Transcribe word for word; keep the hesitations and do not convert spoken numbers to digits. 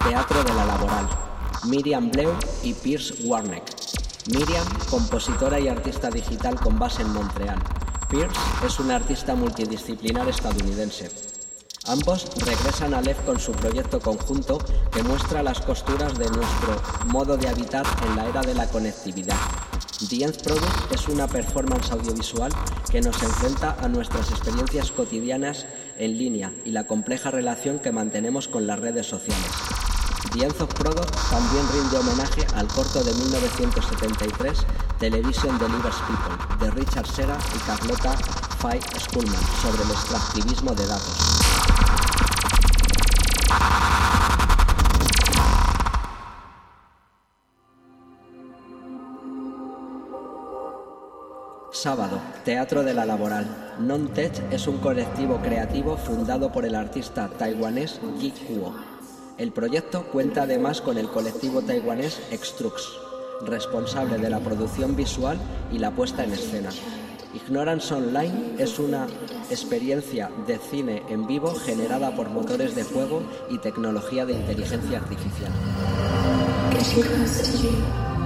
Teatro de la Laboral, Miriam Bleu y Pierce Warneck. Miriam, compositora y artista digital con base en Montreal. Pierce es una artista multidisciplinar estadounidense. Ambos regresan a L E F con su proyecto conjunto que muestra las costuras de nuestro modo de habitar en la era de la conectividad. The End Product es una performance audiovisual que nos enfrenta a nuestras experiencias cotidianas en línea y la compleja relación que mantenemos con las redes sociales. The End of Product también rinde homenaje al corto de mil novecientos setenta y tres Television Delivers People de Richard Serra y Carlota Fay Schullman sobre el extractivismo de datos. Sábado, Teatro de la Laboral. Non-Tech es un colectivo creativo fundado por el artista taiwanés Yi Kuo. El proyecto cuenta además con el colectivo taiwanés Extrux, responsable de la producción visual y la puesta en escena. Ignorance Online es una experiencia de cine en vivo generada por motores de juego y tecnología de inteligencia artificial.